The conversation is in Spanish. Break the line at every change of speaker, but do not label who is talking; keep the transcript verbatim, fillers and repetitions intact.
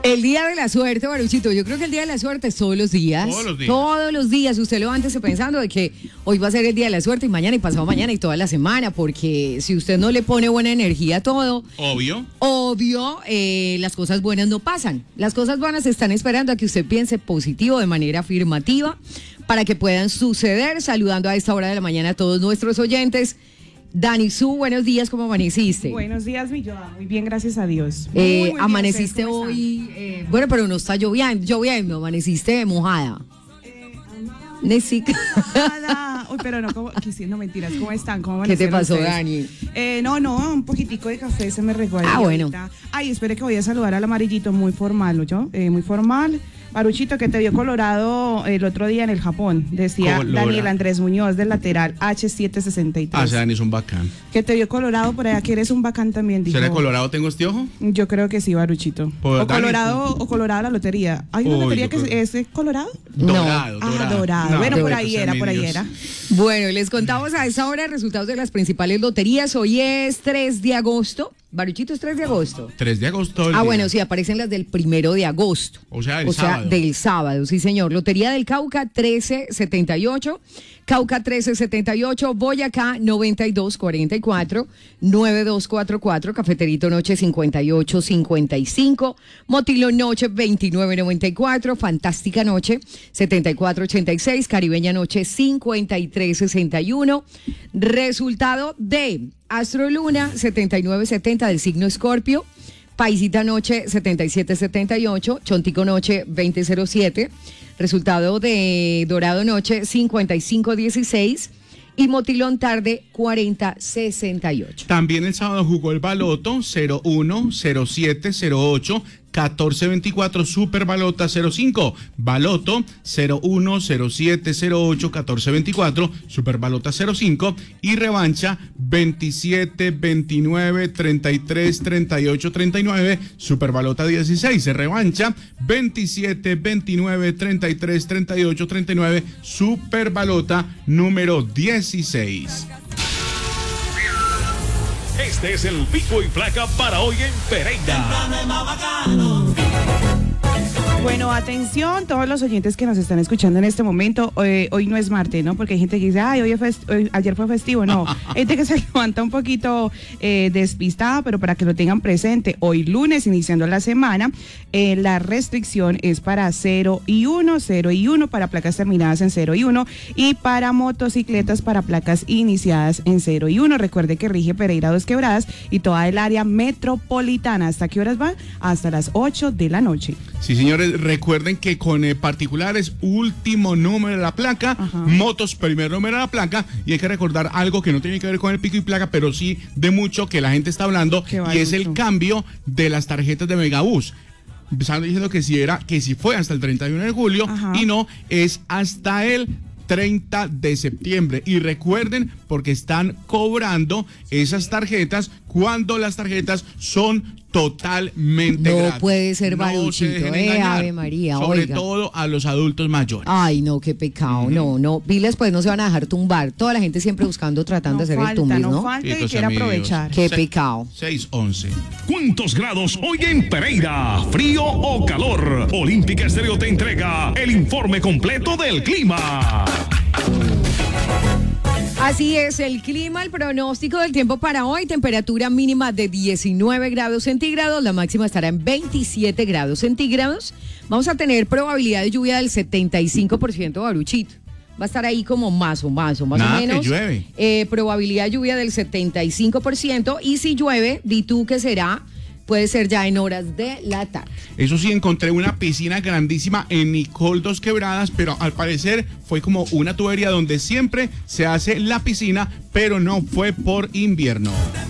El día de la suerte, Baruchito, yo creo que el día de la suerte es todos los días.
Todos los días.
Todos los días. Usted levántese pensando de que hoy va a ser el día de la suerte y mañana y pasado mañana y toda la semana, porque si usted no le pone buena energía a todo,
Obvio.
obvio, eh, las cosas buenas no pasan. Las cosas buenas están esperando a que usted piense positivo de manera afirmativa para que puedan suceder. Saludando a esta hora de la mañana a todos nuestros oyentes. Dani Su, buenos días, ¿cómo amaneciste?
Buenos días, mi Yoda. Muy bien, gracias a Dios. Muy,
Eh,
muy bien,
amaneciste
¿ustedes cómo
hoy, eh, bueno, pero no está lloviendo, lloviendo, amaneciste mojada.
Eh,
Nesica.
Nada. Uy, pero no, como, que sí, no mentiras, ¿cómo están? ¿Cómo
¿Qué te
amanecieron
pasó,
ustedes?
Dani?
Eh, no, no, un poquitico de café se me regó ahí
Ah, bueno.
ahorita. Ay, espere que voy a saludar al amarillito, muy formal, ¿yo? Eh, muy formal. Baruchito, que te vio colorado el otro día en el Japón, decía
Colorado.
Daniel Andrés Muñoz del lateral H setecientos sesenta y tres.
Ah, ese Dani es un bacán.
Que te vio colorado por allá, que eres un bacán también, dijo.
¿Será colorado tengo este ojo?
Yo creo que sí, Baruchito.
Por
O
Dani.
colorado, o colorado la lotería. ¿Hay una
Uy,
lotería
yo
que
creo-
es, es colorado?
No.
Dorado,
Ah,
dorado.
dorado.
No,
Bueno,
de
por
verdad,
ahí
sean
era, por ahí
niños.
era.
Bueno, les contamos a esta hora resultados de las principales loterías. Hoy es tres de agosto. Baruchito, es tres de agosto.
tres de agosto. el
Ah,
día.
bueno, sí, aparecen las del primero de agosto.
O sea, el
o sea,
sábado.
del sábado, sí, señor. Lotería del Cauca, trece setenta y ocho. Cauca, trece setenta y ocho. Boyacá, noventa y dos cuarenta y cuatro. noventa y dos cuarenta y cuatro. Cafeterito Noche, cincuenta y ocho cincuenta y cinco. Motilo Noche, veintinueve noventa y cuatro. Fantástica Noche, setenta y cuatro ochenta y seis. Caribeña Noche, cincuenta y tres sesenta y uno. Resultado de Astro Luna, setenta y nueve setenta del signo Escorpio. Paisita Noche, setenta y siete setenta y ocho. Chontico Noche, veinte cero siete. Resultado de Dorado Noche, cincuenta y cinco dieciséis. Y Motilón Tarde, cuarenta sesenta y ocho.
También el sábado jugó el Baloto cero uno cero siete cero ocho catorce veinticuatro, Super Balota cero cinco, Baloto cero uno cero siete cero ocho catorce veinticuatro, Super Balota cero cinco y Revancha veintisiete veintinueve treinta y tres treinta y ocho treinta y nueve, Super Balota dieciséis, Revancha veintisiete veintinueve treinta y tres treinta y ocho treinta y nueve, Super Balota número dieciséis.
Este es el pico y placa para hoy en Pereira.
Bueno, atención, todos los oyentes que nos están escuchando en este momento. Eh, hoy no es martes, ¿no? Porque hay gente que dice, ay, hoy es fest- hoy- ayer fue festivo. No, gente que se levanta un poquito eh, despistada, pero para que lo tengan presente, hoy lunes, iniciando la semana, eh, la restricción es para cero y uno, cero y uno para placas terminadas en cero y uno y para motocicletas para placas iniciadas en cero y uno. Recuerde que rige Pereira Dos Quebradas y toda el área metropolitana. ¿Hasta qué horas va? Hasta las ocho de la noche.
Sí, señores, recuerden que con eh, particulares, último número de la placa,
Ajá.
motos, primer número de la placa, y hay que recordar algo que no tiene que ver con el pico y placa, pero sí de mucho que la gente está hablando,
Qué
y es el
bonito.
cambio de las tarjetas de Megabús. Estaban diciendo que si era, que si fue hasta el treinta y uno de julio,
Ajá.
y no, es hasta el treinta de septiembre. Y recuerden, porque están cobrando esas tarjetas cuando las tarjetas son totalmente
No
gratis.
puede ser,
No se
Baruchito,
dejen
eh,
engañar.
Ave María,
Sobre
oiga.
todo a los adultos mayores.
Ay, no, qué pecado. No, no. Pilas, pues no se van a dejar tumbar. Toda la gente siempre buscando, tratando
No
de hacer
falta,
el tumbis,
no
¿no?
falta y
Quietos,
quiere
amigos.
aprovechar.
Qué
Se-
pecado.
seis once.
¿Cuántos grados hoy en Pereira? ¿Frío o calor? Olímpica Estéreo te entrega el informe completo del clima.
Así es el clima, el pronóstico del tiempo para hoy, temperatura mínima de diecinueve grados centígrados, la máxima estará en veintisiete grados centígrados. Vamos a tener probabilidad de lluvia del setenta y cinco por ciento, Baruchito. Va a estar ahí como más o más o más
Nada,
o
que
menos.
llueve.
Eh, probabilidad de lluvia del setenta y cinco por ciento y si llueve, di tú que será, puede ser ya en horas de la tarde.
Eso sí, encontré una piscina grandísima en Nicol Dos Quebradas, pero al parecer fue como una tubería donde siempre se hace la piscina, pero no fue por invierno.